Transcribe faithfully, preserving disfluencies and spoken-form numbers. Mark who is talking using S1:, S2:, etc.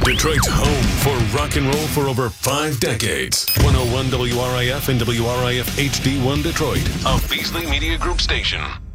S1: Detroit's home for rock and roll for over five decades. one oh one W R I F and W R I F H D one Detroit, a Beasley Media Group station.